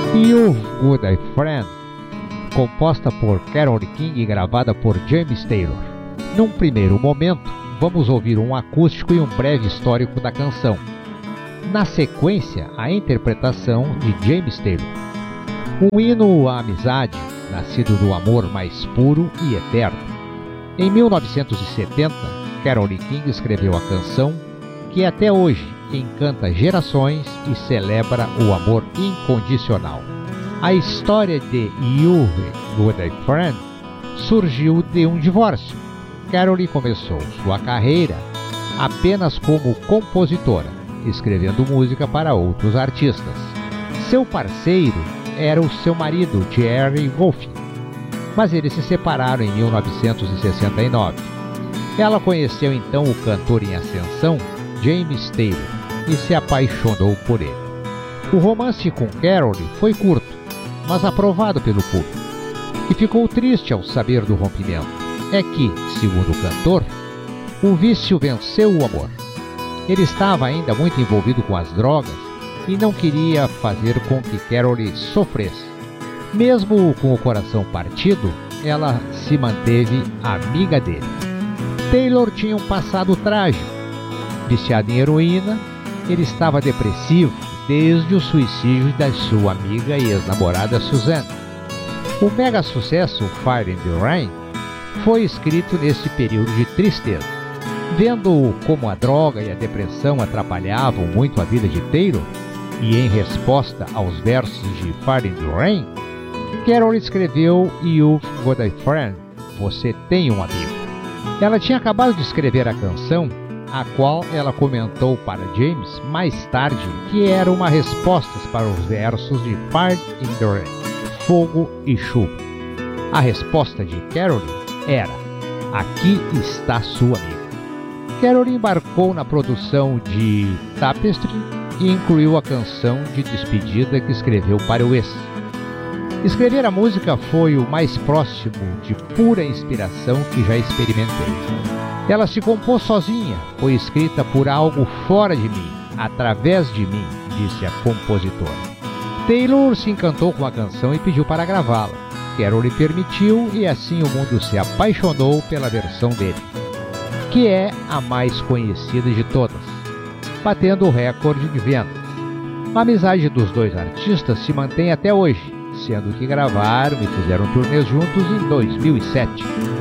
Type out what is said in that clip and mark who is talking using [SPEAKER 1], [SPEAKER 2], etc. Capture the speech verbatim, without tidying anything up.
[SPEAKER 1] You've Got a Friend, composta por Carole King e gravada por James Taylor. Num primeiro momento, vamos ouvir um acústico e um breve histórico da canção. Na sequência, a interpretação de James Taylor. Um hino à amizade, nascido do amor mais puro e eterno. Em mil novecentos e setenta, Carole King escreveu a canção, que até hoje encanta gerações e celebra o amor incondicional. A história de You've Got a Friend surgiu de um divórcio. Carole começou sua carreira apenas como compositora, escrevendo música para outros artistas. Seu parceiro era o seu marido, Jerry Goffin, mas eles se separaram em mil novecentos e sessenta e nove. Ela conheceu então o cantor em ascensão, James Taylor, e se apaixonou por ele. O romance com Carole foi curto, mas aprovado pelo público, que ficou triste ao saber do rompimento. É que, segundo o cantor, o vício venceu o amor. Ele estava ainda muito envolvido com as drogas e não queria fazer com que Carole sofresse. Mesmo com o coração partido, ela se manteve amiga dele. Taylor tinha um passado trágico. Viciado em heroína, ele estava depressivo desde o suicídio da sua amiga e ex-namorada Suzanne. O mega sucesso Fire in the Rain foi escrito nesse período de tristeza. Vendo como a droga e a depressão atrapalhavam muito a vida de Taylor, e em resposta aos versos de Fire in the Rain, Carole escreveu You've Got a Friend, Você Tem um Amigo. Ela tinha acabado de escrever a canção, a qual ela comentou para James mais tarde que era uma resposta para os versos de Fire in the Rain, Fogo e Chuva. A resposta de Carole era: Aqui está sua amiga. Carole embarcou na produção de Tapestry e incluiu a canção de despedida que escreveu para o ex. Escrever a música foi o mais próximo de pura inspiração que já experimentei. Ela se compôs sozinha, foi escrita por algo fora de mim, através de mim, disse a compositora. Taylor se encantou com a canção e pediu para gravá-la. Carole permitiu e assim o mundo se apaixonou pela versão dele, que é a mais conhecida de todas, batendo o recorde de vendas. A amizade dos dois artistas se mantém até hoje, sendo que gravaram e fizeram turnês juntos em dois mil e sete.